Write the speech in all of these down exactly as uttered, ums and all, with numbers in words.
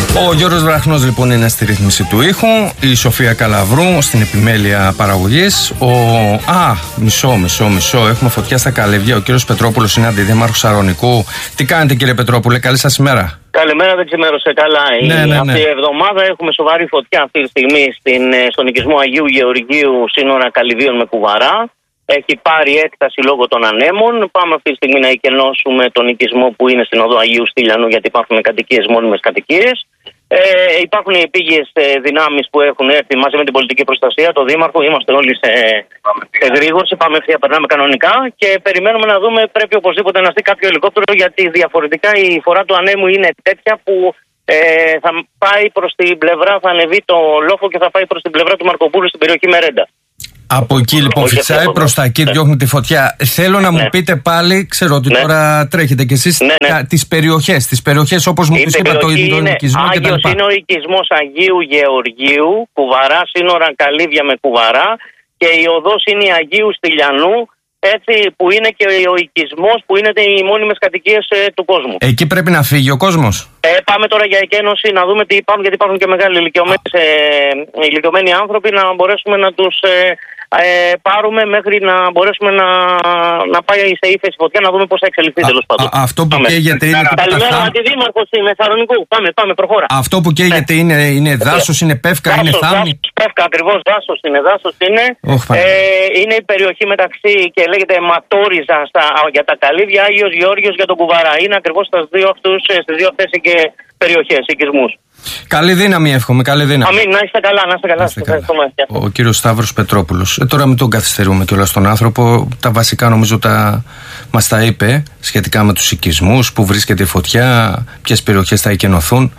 Ο Γιώργος Βραχνός λοιπόν είναι στη ρύθμιση του ήχου, η Σοφία Καλαβρού στην επιμέλεια παραγωγής. Ο... Α, μισό, μισό, μισό. Έχουμε φωτιά στα Καλύβια. Ο κύριος Πετρόπουλος είναι αντιδήμαρχος Σαρονικού. Τι κάνετε, κύριε Πετρόπουλε, καλή σας ημέρα. Καλημέρα, δεν ξημέρωσε καλά. Ναι, ναι, ναι. Αυτή η εβδομάδα έχουμε σοβαρή φωτιά αυτή τη στιγμή στην, στον οικισμό Αγίου Γεωργίου, σύνορα Καλυβίων με Κουβαρά. Έχει πάρει έκταση λόγω των ανέμων. Πάμε αυτή τη στιγμή να εκενώσουμε τον οικισμό που είναι στην οδό Αγίου Στυλιανού, γιατί υπάρχουν κατοικίες, μόνιμες κατοικίες. Ε, υπάρχουν οι επίγειες δυνάμεις που έχουν έρθει μαζί με την πολιτική προστασία, το Δήμαρχο. Είμαστε όλοι σε, σε γρήγορση. Πάμε ευθεία, περνάμε κανονικά και περιμένουμε να δούμε. Πρέπει οπωσδήποτε να στείλει κάποιο ελικόπτερο, γιατί διαφορετικά η φορά του ανέμου είναι τέτοια που ε, θα πάει προς την πλευρά, θα ανεβεί το λόφο και θα πάει προς την πλευρά του Μαρκοπούλου στην περιοχή Μερέντα. Από εκεί λοιπόν φυσάει προς τα εκεί, διώχνει τη φωτιά. Θέλω να μου ναι. πείτε πάλι, ξέρω ότι ναι. τώρα τρέχετε κι εσείς, ναι, ναι. τις περιοχές, τις περιοχές όπως μου είπατε, το τον οικισμό κτλ. Άγιος είναι ο οικισμός Αγίου Γεωργίου, Κουβαρά, σύνορα Καλύβια με Κουβαρά, και η οδός είναι η Αγίου Στυλιανού, έτσι, που είναι και ο οικισμός που είναι οι μόνιμες κατοικίες ε, του κόσμου. Εκεί πρέπει να φύγει ο κόσμος. Ε, πάμε τώρα για εκένωση να δούμε τι υπάρχουν, γιατί υπάρχουν και μεγάλοι ηλικιωμένοι, ε, ηλικιωμένοι άνθρωποι, να μπορέσουμε να τους ε, ε, πάρουμε μέχρι να μπορέσουμε να, να πάει σε ύφεση φωτιά, να δούμε πώς θα εξελιχθεί τέλος πάντων. Αυτό που καίγεται είναι. Καλημέρα, αντιδήμαρχος είμαι, Θεσσαλονικού. Πάμε, πάμε, προχώρα. Αυτό που καίγεται είναι, είναι δάσος, είναι πεύκα, είναι θάμνη. Πεύκα, ακριβώς, δάσος είναι, δάσος είναι. Oh, ε, είναι η περιοχή μεταξύ και λέγεται Ματόριζα στα, για τα Καλύβια, Άγιος Γεώργιος για τον Κουβαρά. Είναι ακριβώς στις δύο, αυτούς, στις δύο αυτές και περιοχές, οικισμούς. Καλή δύναμη, εύχομαι. Καλή δύναμη. Αμήν, να είστε καλά, να είστε καλά. Να είστε καλά. Ο κύριος Σταύρος Πετρόπουλος. Ε, τώρα μην τον καθυστερούμε κιόλας τον άνθρωπο. Τα βασικά νομίζω τα μας τα είπε σχετικά με τους οικισμούς, που βρίσκεται η φωτιά, ποιες περιοχές θα εκενωθούν.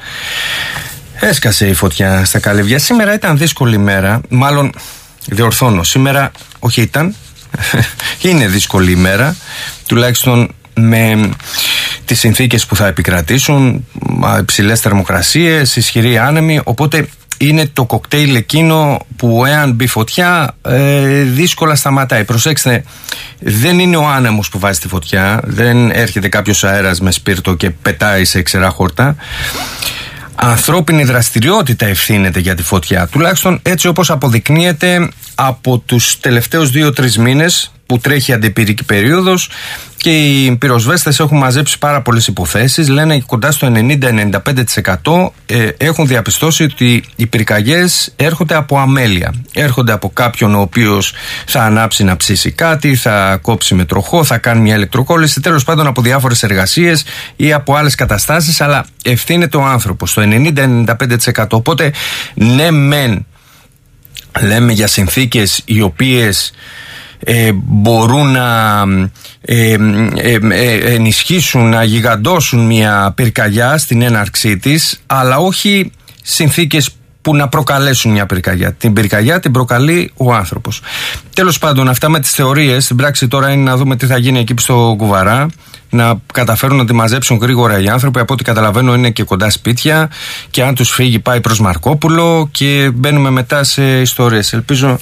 Έσκασε η φωτιά στα Καλύβια. Σήμερα ήταν δύσκολη ημέρα. Μάλλον διορθώνω. Σήμερα, όχι ήταν. Είναι δύσκολη ημέρα. Τουλάχιστον με τις συνθήκες που θα επικρατήσουν, υψηλές θερμοκρασίες, ισχυροί άνεμοι, οπότε είναι το κοκτέιλ εκείνο που εάν μπει φωτιά ε, δύσκολα σταματάει. Προσέξτε, δεν είναι ο άνεμος που βάζει τη φωτιά, δεν έρχεται κάποιος αέρας με σπίρτο και πετάει σε ξερά χόρτα. Ανθρώπινη δραστηριότητα ευθύνεται για τη φωτιά, τουλάχιστον έτσι όπως αποδεικνύεται από τους τελευταίους δύο-τρεις μήνες που τρέχει η αντιπυρική περίοδος, και οι πυροσβέστες έχουν μαζέψει πάρα πολλές υποθέσεις. Λένε κοντά στο ενενήντα με ενενήντα πέντε τοις εκατό ε, έχουν διαπιστώσει ότι οι πυρκαγιές έρχονται από αμέλεια. Έρχονται από κάποιον ο οποίος θα ανάψει να ψήσει κάτι, θα κόψει με τροχό, θα κάνει μια ηλεκτροκόλληση, τέλος πάντων από διάφορες εργασίες ή από άλλες καταστάσεις, αλλά ευθύνεται ο άνθρωπος στο ενενήντα με ενενήντα πέντε τοις εκατό. Οπότε ναι μεν λέμε για συνθήκες οι οποίες Ε, μπορούν να ε, ε, ε, ενισχύσουν, να γιγαντώσουν μια πυρκαγιά στην έναρξή της, αλλά όχι συνθήκες που να προκαλέσουν μια πυρκαγιά. Την πυρκαγιά την προκαλεί ο άνθρωπος. Τέλος πάντων, αυτά με τις θεωρίες. Στην πράξη τώρα είναι να δούμε τι θα γίνει εκεί στο Κουβαρά, να καταφέρουν να τη μαζέψουν γρήγορα οι άνθρωποι. Από ό,τι καταλαβαίνω είναι και κοντά σπίτια, και αν τους φύγει πάει προς Μαρκόπουλο και μπαίνουμε μετά σε ιστορίες. Ελπίζω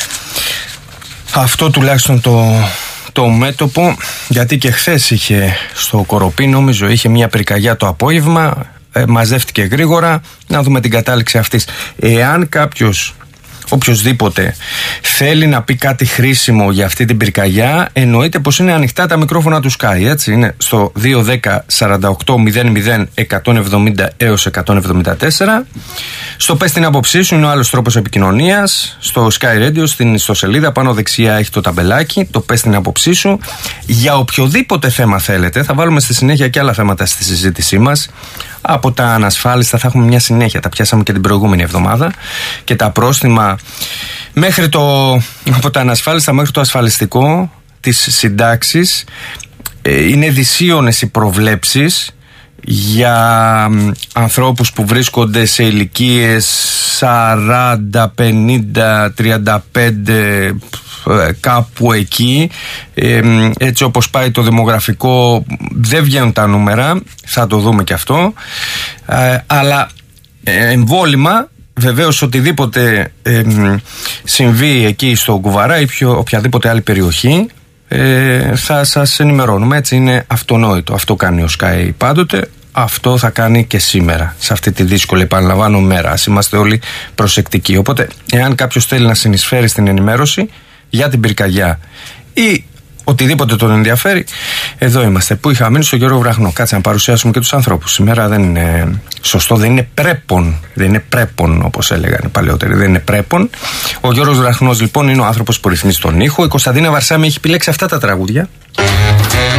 αυτό τουλάχιστον το, το μέτωπο, γιατί και χθες είχε στο Κοροπή, νομίζω είχε μια πυρκαγιά το απόγευμα, ε, μαζεύτηκε γρήγορα. Να δούμε την κατάληξη αυτής. Εάν κάποιος, οποιοσδήποτε θέλει να πει κάτι χρήσιμο για αυτή την πυρκαγιά, εννοείται πως είναι ανοιχτά τα μικρόφωνα του Sky, έτσι είναι, στο δύο ένα μηδέν σαράντα οκτώ μηδέν μηδέν εκατόν εβδομήντα έως εκατόν εβδομήντα τέσσερα. Στο πες την άποψή σου είναι ο άλλος τρόπος επικοινωνίας. Στο Sky Radio, στην ιστοσελίδα πάνω δεξιά έχει το ταμπελάκι, το πες την άποψή σου. Για οποιοδήποτε θέμα θέλετε, θα βάλουμε στη συνέχεια και άλλα θέματα στη συζήτησή μας. Από τα ανασφάλιστα θα έχουμε μια συνέχεια, τα πιάσαμε και την προηγούμενη εβδομάδα, και τα πρόστιμα μέχρι το, από τα ανασφάλιστα μέχρι το ασφαλιστικό, τις συντάξεις. Είναι δυσίωνες οι προβλέψεις για ανθρώπους που βρίσκονται σε ηλικίες σαράντα, πενήντα, τριάντα πέντε, κάπου εκεί. ε, έτσι όπως πάει το δημογραφικό δεν βγαίνουν τα νούμερα, θα το δούμε και αυτό, ε, αλλά ε, εμβόλυμα βεβαίως οτιδήποτε ε, συμβεί εκεί στο Κουβαρά ή πιο, οποιαδήποτε άλλη περιοχή, ε, θα σας ενημερώνουμε, έτσι είναι αυτονόητο. Αυτό κάνει ο Sky πάντοτε, αυτό θα κάνει και σήμερα, σε αυτή τη δύσκολη, επαναλαμβάνω, μέρα. Ας είμαστε όλοι προσεκτικοί. Οπότε, εάν κάποιος θέλει να συνεισφέρει στην ενημέρωση για την πυρκαγιά ή οτιδήποτε τον ενδιαφέρει, εδώ είμαστε. Πού είχα μείνει? Στο Γιώργο Βραχνό. Κάτσε να παρουσιάσουμε και τους ανθρώπους. Σήμερα δεν είναι σωστό, δεν είναι πρέπον. Δεν είναι πρέπον, όπως έλεγαν οι παλαιότεροι. Δεν είναι πρέπον. Ο Γιώργος Βραχνός, λοιπόν, είναι ο άνθρωπος που ρυθμίζει τον ήχο. Η Κωνσταντίνα Βαρσάμι έχει επιλέξει αυτά τα τραγούδια.